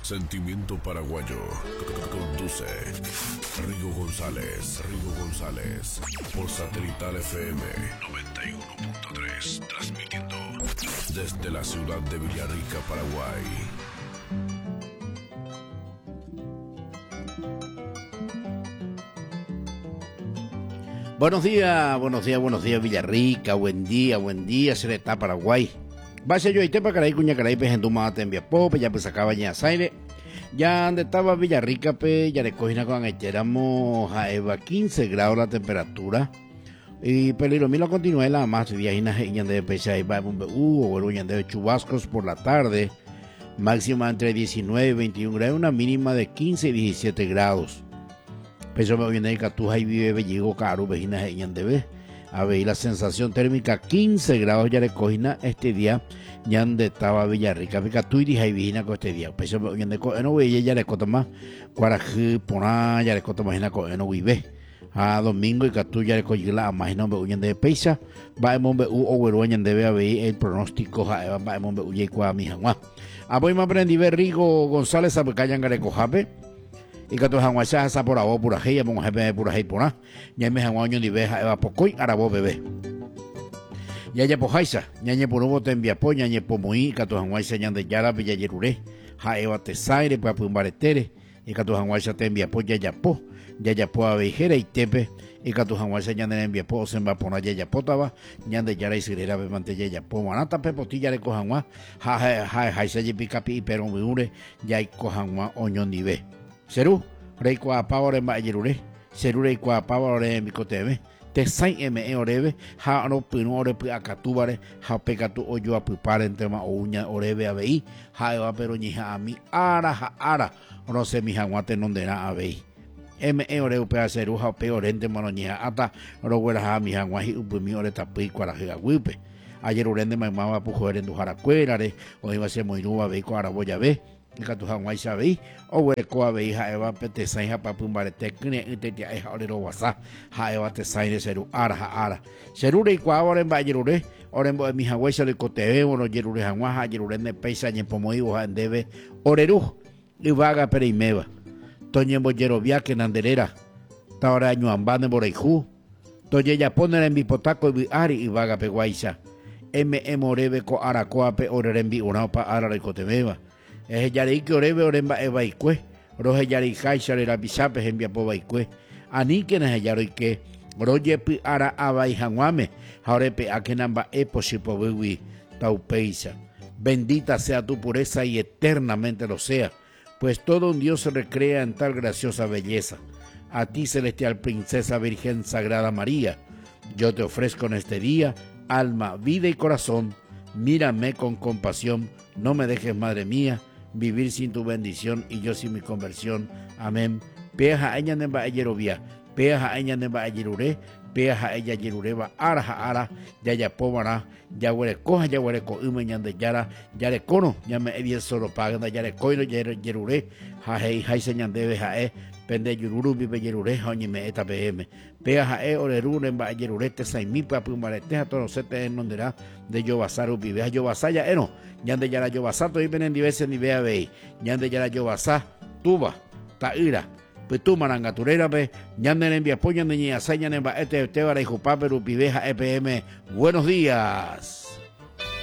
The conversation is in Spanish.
Sentimiento paraguayo. Conduce Rigo González. Por Satelital FM 91.3. Transmitiendo desde la ciudad de Villarrica, Paraguay. Buenos días Villarrica, buen día, se le está Paraguay. Base yo ite para caray cuña caray pe genduma te envía pope ya pues acaba ya saire. Ya donde estaba Villarrica pe ya recogina con éramos a Eva 15 grados la temperatura. Y peligro milo continúa la más viajina ya de pecha y va o ya de chubascos por la tarde. Máxima entre 19 y 21 grados, una mínima de 15 y 17 grados. Peso me viene de Catuja y vive Belligo Caro, vejina de ve. A ver, la sensación térmica 15 grados ya recogina este día, ya donde estaba Villarrica, Catuja y vejina con este día. Peso me viene de no ve ya recota más, Cuarají, Poná, ya recota más en no vive. A domingo y Catuja ya recogí la más no me de Peisa, va en Mombe o Veruañan debe haber el pronóstico, va en Mombe y Cuá mi jamás. A voy me aprendí ver Rigo González a Cayan Garecojape. Y que tu janguacha esa por abo pura jeya mon jefe pura jey pona ya me janguaño ni veja eva pocoy arabo bebé ya ya pojaisa ya ñe por ubo te envía poña ñe pomui que tu janguacha ñan de yara villa yerure ja eva te saire pa pumbaretere y que tu janguacha te envía poña ya po a vejera y tepe y que tu janguacha ñan de envía po se va pona ya potaba ñan de yara y sirera be mante ya po manata pe potilla de cojanwa ja se ye pica pi pero miure ya y cojanwa oño ni ve Seru, rey kwa pavore ma yerure, seru rei kwa pavore mikoteme, te sain orebe, ha no pino ore pi akatubare, ha pekatu oyo apupare entema uña orebe abei, ha eva pero ñija ami ara, no se mi janguate nondera abei. Ore upe seru ha peorente mano ñija ata, roguera ha mi janguaji upumi ore tapui kwara jiga wipe. Ayer urende mamá pujoere en jaracuérare, o iba a ser muy nuba vei kwa araboya ve. Y que tu janguay sabéis, o hueco a veis, a eva te sain a papumbarete, que te te ha orero wasa, a eva te sain de seru ara. Serure y cuavore en Bayerure, oren bo mi janguay se le cotebe, o no yerure janguaja, yerure de peisa, ni pomoibo, en debe, oreru, y vaga perimeva. Toñe boyerovia que nanderera, taora año ambane boreiju, toye ya poner en bipotaco y ari y vaga peguaisa, morebe co aracoape, orerembi, una pa ara de cotebeva. Es yari que orebe oremba evaicue, roje yari jaisare la bisape envia po vaicue, ani que ne yari que roje pi ara avai janguame, jaurepe akenamba eposipo bewi taupeisa. Bendita sea tu pureza y eternamente lo sea, pues todo un Dios se recrea en tal graciosa belleza. A ti, celestial princesa Virgen Sagrada María, yo te ofrezco en este día alma, vida y corazón. Mírame con compasión, no me dejes, Madre mía, vivir sin tu bendición y yo sin mi conversión. Amén. Peaja ella nemba ayerovia, peaja ella nemba ayerure, peaja ella yerureba, ara, ya pobara, ya huele coja, ya huele co umeñan de yara, ya le cono, ya me bien solo paganda, ya le coino, yerure, jai señan debe jae, pende yururu vive yerure, joñi me eta pm, peaja oreru nemba ayerure, te saimi pa pumarete, a todos sete en nondera, de yo basaru vive, a yo basaya, eno. Ñande yara yo basato y venen diversas ni vea vei. Ñande yara yo basá, tuba, taira, pues tu marangaturera pe, ñande envía apoyo de ña saña nemba este tebara y jupaperu piveja EPM. Buenos días.